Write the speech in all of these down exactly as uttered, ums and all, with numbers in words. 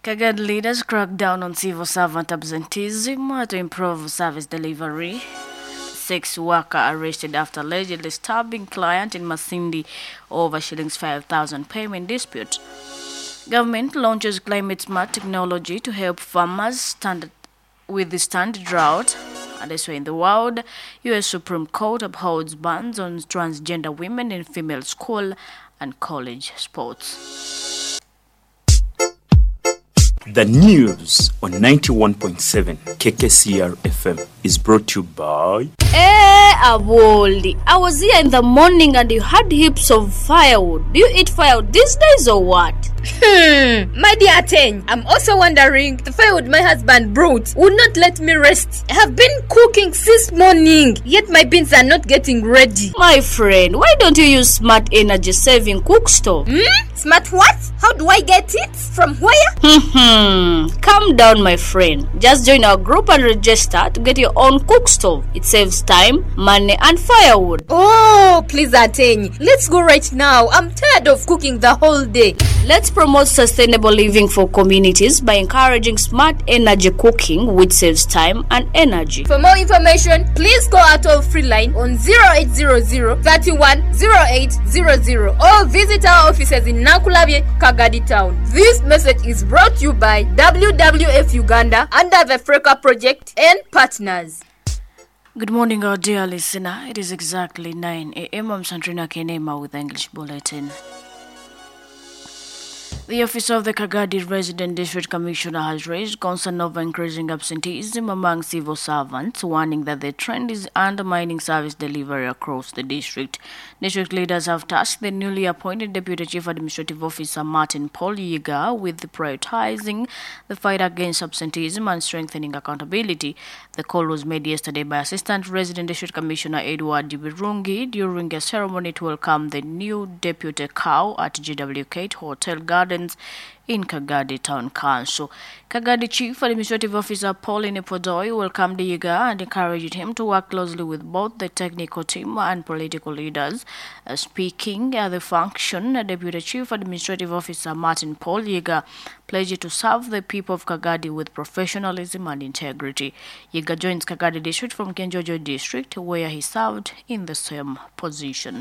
Kagadi leaders crack down on civil servant absenteeism to improve service delivery. Sex worker arrested after allegedly stabbing client in Masindi over shillings five thousand payment dispute. Government launches climate smart technology to help farmers stand withstand drought. And this way in the world, U S Supreme Court upholds bans on transgender women in female school and college sports. The news on ninety-one point seven K K C R F M is brought to you by... Hey, Aboldi, I was here in the morning and you had heaps of firewood. Do you eat firewood these days or what? Hmm, my dear Ten, I'm also wondering, the firewood my husband brought would not let me rest. I have been cooking since morning, yet my beans are not getting ready. My friend, why don't you use smart energy saving cook stove? Hmm? Smart what? How do I get it? From where? Hmm, calm down, my friend. Just join our group and register to get your own cook stove. It saves time, money, and firewood. Oh, please Ten, let's go right now. I'm tired of cooking the whole day. Let's promote sustainable living for communities by encouraging smart energy cooking, which saves time and energy. For more information, please call our toll-free line on zero eight zero zero, three one zero eight zero zero or visit our offices in Nakulabye, Kagadi Town. This message is brought to you by W W F Uganda under the Freka Project and partners. Good morning, our dear listener. It is exactly nine a m I'm Sandrina Kenema with the English Bulletin. The Office of the Kagadi Resident District Commissioner has raised concern over increasing absenteeism among civil servants, warning that the trend is undermining service delivery across the district. District leaders have tasked the newly appointed Deputy Chief Administrative Officer Martin Paul Yiga with prioritizing the fight against absenteeism and strengthening accountability. The call was made yesterday by Assistant Resident District Commissioner Edward Birungi during a ceremony to welcome the new Deputy Cow at G W K Hotel Garden in Kagadi Town Council. Kagadi Chief Administrative Officer Pauline Podoi welcomed Yiga and encouraged him to work closely with both the technical team and political leaders. Uh, speaking at the function, Deputy Chief Administrative Officer Martin Paul Yiga pledged to serve the people of Kagadi with professionalism and integrity. Yiga joins Kagadi District from Kenjojo District, where he served in the same position.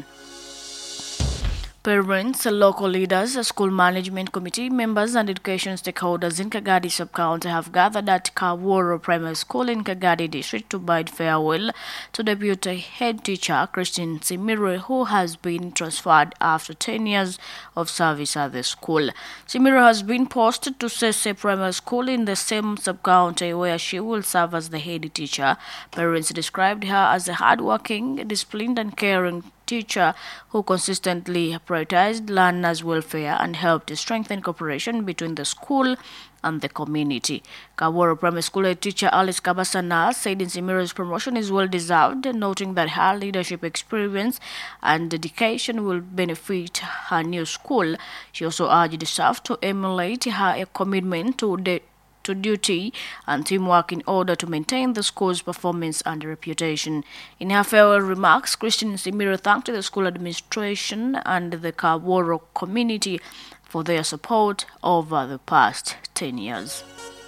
Parents, local leaders, school management committee members and education stakeholders in Kagadi sub-county have gathered at Kaworo Primary School in Kagadi District to bid farewell to Deputy Head Teacher Christine Simire, who has been transferred after ten years of service at the school. Simire has been posted to Sese Primary School in the same sub-county where she will serve as the head teacher. Parents described her as a hardworking, disciplined and caring teacher who consistently prioritized learners' welfare and helped strengthen cooperation between the school and the community. Kaworo Primary School head teacher Alice Kabasana said Simire's promotion is well deserved, noting that her leadership experience and dedication will benefit her new school. She also urged staff to emulate her commitment to the to duty and teamwork in order to maintain the school's performance and reputation. In her farewell remarks, Christine Simire thanked the school administration and the Kaworo community for their support over the past ten years.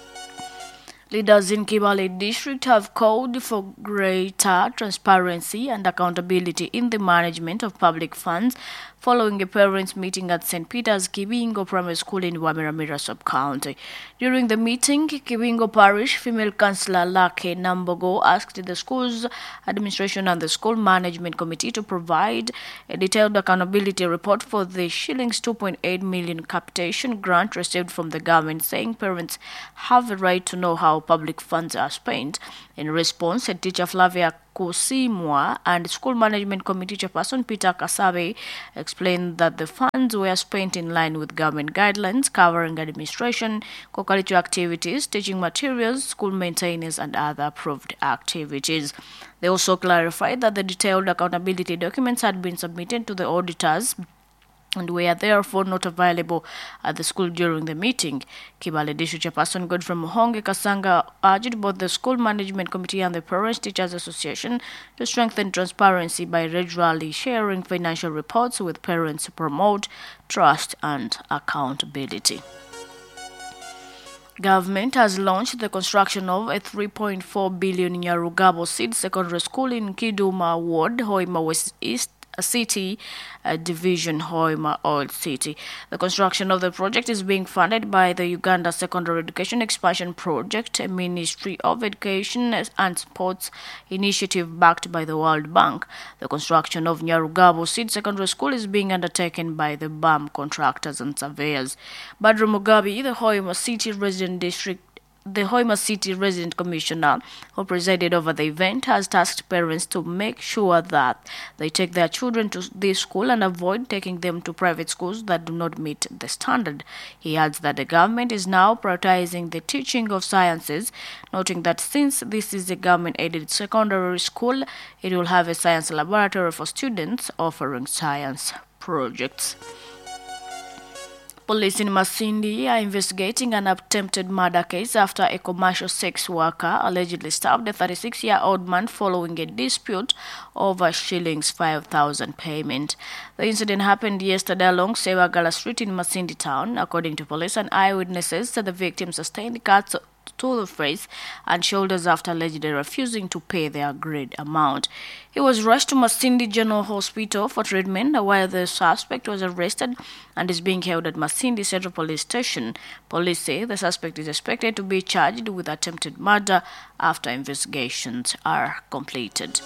Leaders in Kibale District have called for greater transparency and accountability in the management of public funds following a parents' meeting at Saint Peter's Kibingo Primary School in Wamiramira Sub-County. During the meeting, Kibingo Parish Female Councillor Lake Nambogo asked the school's administration and the school management committee to provide a detailed accountability report for the shillings two point eight million capitation grant received from the government, saying parents have a right to know how public funds are spent. In response, head teacher Flavia Kusimwa and school management committee chairperson Peter Kasabe explained that the funds were spent in line with government guidelines covering administration, co-curricular activities, teaching materials, school maintenance, and other approved activities. They also clarified that the detailed accountability documents had been submitted to the auditors and were therefore not available at the school during the meeting. Kibale District Chairperson Godfrey Muhonge Kasanga urged both the school management committee and the Parents Teachers Association to strengthen transparency by regularly sharing financial reports with parents to promote trust and accountability. Government has launched the construction of a three point four billion Nyarugabo Seed Secondary School in Kiduma Ward, Hoima West East City uh, Division, Hoima Old City. The construction of the project is being funded by the Uganda Secondary Education Expansion Project, a Ministry of Education and Sports initiative backed by the World Bank. The construction of Nyarugabo Seed Secondary School is being undertaken by the B A M contractors and surveyors. Badru Mugabi, the Hoima City Resident District The Hoima City Resident Commissioner, who presided over the event, has tasked parents to make sure that they take their children to this school and avoid taking them to private schools that do not meet the standard. He adds that the government is now prioritizing the teaching of sciences, noting that since this is a government-aided secondary school, it will have a science laboratory for students offering science projects. Police in Masindi are investigating an attempted murder case after a commercial sex worker allegedly stabbed a thirty-six-year-old man following a dispute over shillings five thousand payment. The incident happened yesterday along Sewagala Street in Masindi town. According to police and eyewitnesses, the victim sustained cuts to the face and shoulders after allegedly refusing to pay the agreed amount. He was rushed to Masindi General Hospital for treatment while the suspect was arrested and is being held at Masindi Central Police Station. Police say the suspect is expected to be charged with attempted murder after investigations are completed.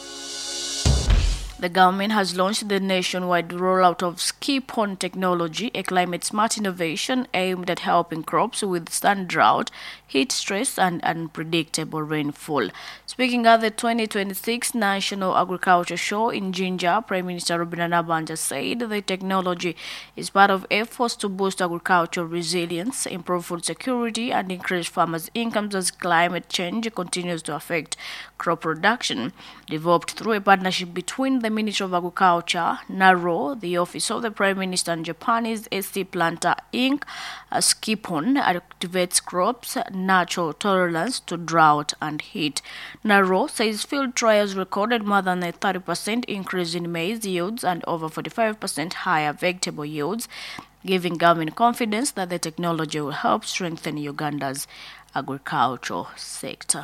The government has launched the nationwide rollout of ski pond technology, a climate-smart innovation aimed at helping crops withstand drought, heat stress, and unpredictable rainfall. Speaking at the twenty twenty-six National Agriculture Show in Jinja, Prime Minister Robinah Nabbanja said the technology is part of efforts to boost agricultural resilience, improve food security, and increase farmers' incomes as climate change continues to affect crop production. Developed through a partnership between the Ministry of Agriculture, NARO, the Office of the Prime Minister, and Japanese S C Planter Incorporated, Skipon activates crops' natural tolerance to drought and heat. NARO says field trials recorded more than a thirty percent increase in maize yields and over forty-five percent higher vegetable yields, giving government confidence that the technology will help strengthen Uganda's agricultural sector.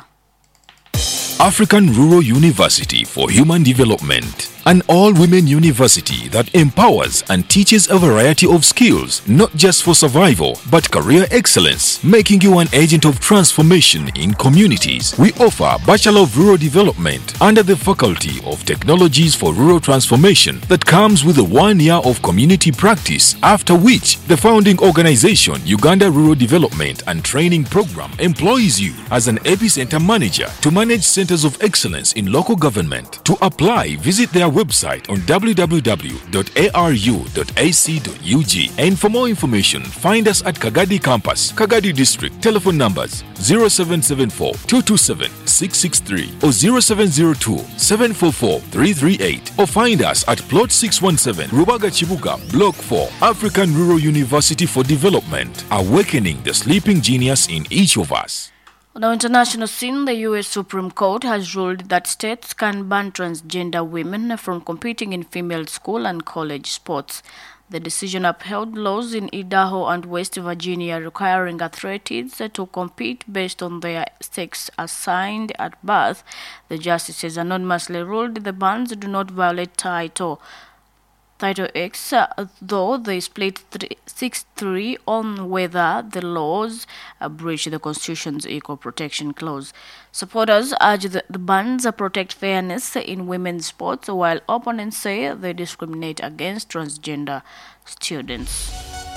African Rural University for Human Development, an all-women university that empowers and teaches a variety of skills, not just for survival, but career excellence, making you an agent of transformation in communities. We offer Bachelor of Rural Development under the Faculty of Technologies for Rural Transformation that comes with a one year of community practice, after which the founding organization, Uganda Rural Development and Training Program, employs you as an epicenter manager to manage centers of excellence in local government. To apply, visit their website on w w w dot a r u dot a c dot u g, and for more information, find us at Kagadi Campus, Kagadi District. Telephone numbers zero seven seven four, two two seven, six six three or zero seven zero two, seven four four, three three eight, or find us at Plot six one seven, Rubaga Chibuga, Block four, African Rural University for Development, awakening the sleeping genius in each of us. On the international scene, the U S Supreme Court has ruled that states can ban transgender women from competing in female school and college sports. The decision upheld laws in Idaho and West Virginia requiring athletes to compete based on their sex assigned at birth. The justices anonymously ruled the bans do not violate Title Title X, uh, though they split six three on whether the laws uh, breach the Constitution's Equal Protection Clause. Supporters urge that the bans protect fairness in women's sports, while opponents say they discriminate against transgender students.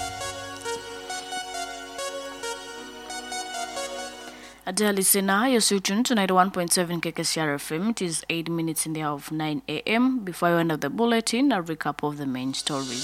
Dear listener, you're so tuned to ninety-one point seven K K C R F M. It is eight minutes in the hour of nine a m Before I end up the bulletin, a recap of the main stories.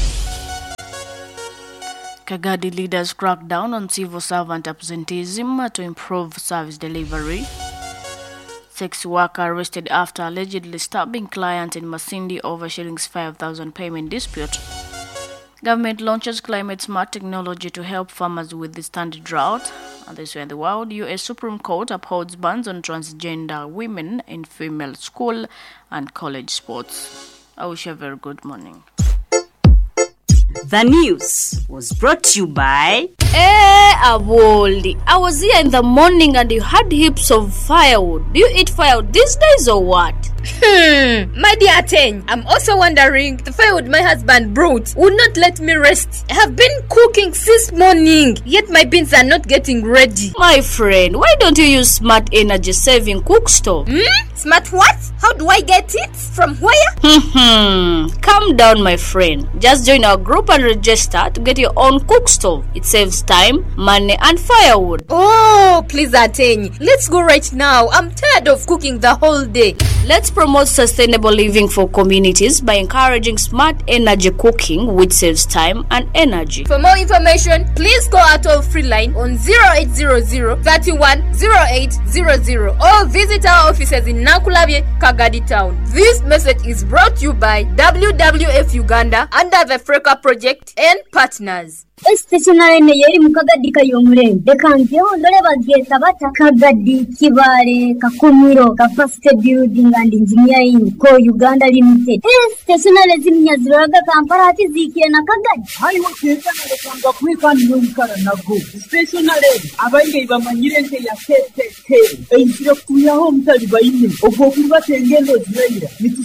Kagadi leaders crack down on civil servant absenteeism to improve service delivery. Sex worker arrested after allegedly stabbing client in Masindi over shillings five thousand payment dispute. Government launches climate-smart technology to help farmers withstand drought. And this way in the world, U S Supreme Court upholds bans on transgender women in female school and college sports. I wish you a very good morning. The news was brought to you by... Eh, Aboldi. I was here in the morning and you had heaps of firewood. Do you eat firewood these days or what? Hmm, my dear Ateng, I'm also wondering, the firewood my husband brought would not let me rest. I have been cooking since morning, yet my beans are not getting ready. My friend, why don't you use smart energy saving cook stove? Hmm? Smart what? How do I get it? From where? Hmm, calm down, my friend. Just join our group and register to get your own cook stove. It saves time, money, and firewood. Oh, please Ateng, let's go right now. I'm tired of cooking the whole day. Let's promote sustainable living for communities by encouraging smart energy cooking, which saves time and energy. For more information, please call our toll-free line on zero eight zero zero, three one zero eight zero zero or visit our offices in Nakulabye, Kagadi Town. This message is brought to you by W W F Uganda under the Freka Project and partners. Stationary yeri mukagadi kayomure dekanzyo ndole bageta bata Kagadi Kibale Kakumiro ka First Building and Engineering ko Uganda Limited. Stationary zimnya ziraga Kampala ati zikiye na Kagadi hayo keta na kanga kwika n'umukara nago stationary abange bamanyire nke ya tete e inzira kuyaho mutali bayine ubwo kuba tengendo zirayira